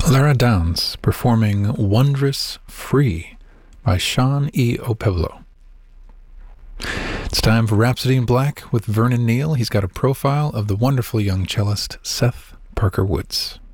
Lara Downs performing Wondrous Free by Sean E. O'Peblo. It's time for Rhapsody in Black with Vernon Neal. He's got a profile of the wonderful young cellist Seth Parker Woods.